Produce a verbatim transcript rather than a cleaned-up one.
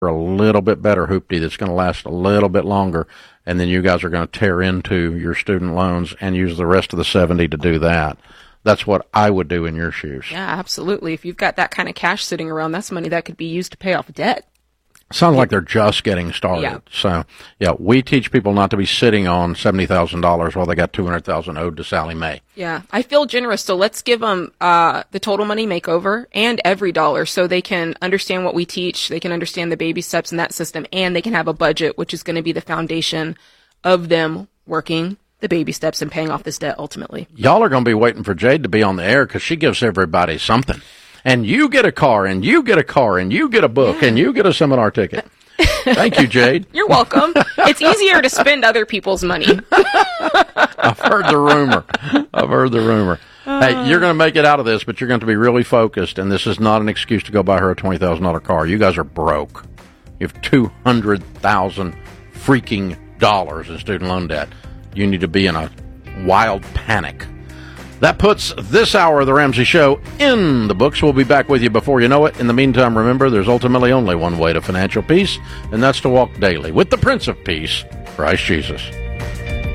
for a little bit better hoopty that's going to last a little bit longer, and then you guys are going to tear into your student loans and use the rest of the seventy to do that. That's what I would do in your shoes. Yeah, absolutely. If you've got that kind of cash sitting around, that's money that could be used to pay off debt. Sounds like they're just getting started. Yeah. So, yeah, we teach people not to be sitting on seventy thousand dollars while they got two hundred thousand dollars owed to Sally Mae. Yeah, I feel generous, so let's give them uh, the Total Money Makeover and Every Dollar so they can understand what we teach, they can understand the baby steps in that system, and they can have a budget, which is going to be the foundation of them working the baby steps and paying off this debt ultimately. Y'all are going to be waiting for Jade to be on the air because she gives everybody something. And you get a car, and you get a car, and you get a book, yeah. and you get a seminar ticket. Thank you, Jade. You're welcome. It's easier to spend other people's money. I've heard the rumor. I've heard the rumor. Uh, hey, you're going to make it out of this, but you're going to be really focused, and this is not an excuse to go buy her a twenty thousand dollars car. You guys are broke. You have two hundred thousand dollars freaking dollars in student loan debt. You need to be in a wild panic. That puts this hour of The Ramsey Show in the books. We'll be back with you before you know it. In the meantime, remember, there's ultimately only one way to financial peace, and that's to walk daily with the Prince of Peace, Christ Jesus.